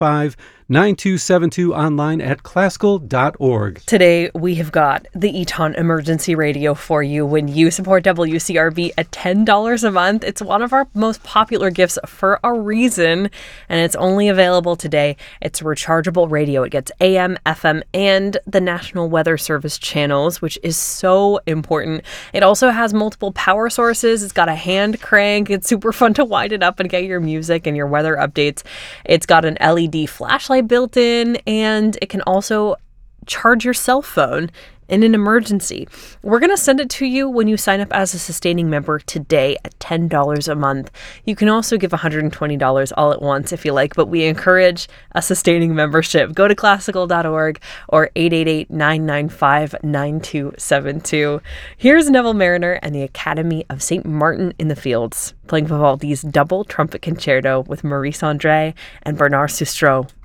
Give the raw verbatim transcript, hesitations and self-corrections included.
five, nine two seven two, online at classical dot org. Today, we have got the Eton Emergency Radio for you when you support W C R B at ten dollars a month. It's one of our most popular gifts for a reason, and it's only available today. It's a rechargeable radio. It gets A M, F M, and the National Weather Service channels, which is so important. It also has multiple power sources. It's got a hand crank. It's super fun to wind it up and get your music and your weather updates. It's got an L E D flashlight built in, and it can also charge your cell phone in an emergency. We're going to send it to you when you sign up as a sustaining member today at ten dollars a month. You can also give one hundred twenty dollars all at once if you like, but we encourage a sustaining membership. Go to classical dot org or eight eight eight, nine nine five, nine two seven two. Here's Neville Mariner and the Academy of Saint Martin in the Fields playing Vivaldi's Double Trumpet Concerto with Maurice Andre and Bernard Sustro.